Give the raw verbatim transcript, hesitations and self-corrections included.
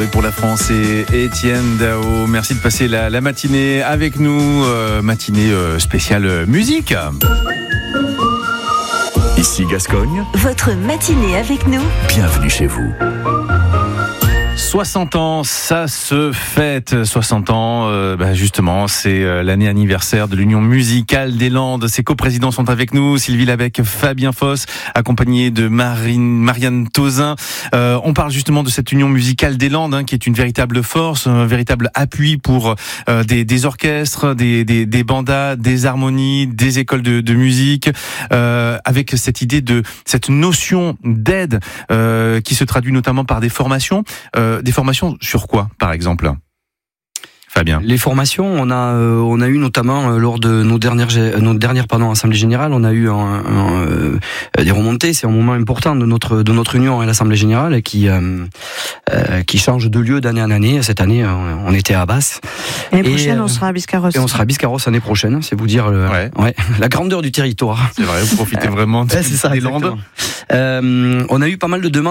tombée pour la France et Étienne Dao. Merci de passer la, la matinée avec nous, euh, matinée euh, spéciale euh, musique. Ici Gascogne. Votre matinée avec nous. Bienvenue chez vous. soixante ans, ça se fête. soixante ans, euh, bah justement, c'est euh, l'année anniversaire de l'Union musicale des Landes. Ses coprésidents sont avec nous, Sylvie Labec, Fabien Foss, accompagné de Marine, Marianne Tauzin. Euh, on parle justement de cette Union musicale des Landes, hein, qui est une véritable force, un véritable appui pour euh, des, des orchestres, des, des, des bandas, des harmonies, des écoles de, de musique, euh, avec cette idée de cette notion d'aide euh, qui se traduit notamment par des formations. Euh, Des formations sur quoi, par exemple, Fabien? Les formations, on a euh, on a eu notamment euh, lors de nos dernières nos dernières pardon assemblées générales, on a eu un, un, euh, des remontées. C'est un moment important de notre de notre union à l'assemblée générale qui euh, euh, qui change de lieu d'année en année. Cette année, on était à Basse. L'année prochaine, euh, on sera à Biscarrosse. Et on sera à Biscarrosse l'année prochaine. C'est vous dire le, ouais. Ouais, la grandeur du territoire. C'est vrai, vous profitez vraiment de, ouais, c'est ça, des Landes. Euh, on a eu pas mal de demandes.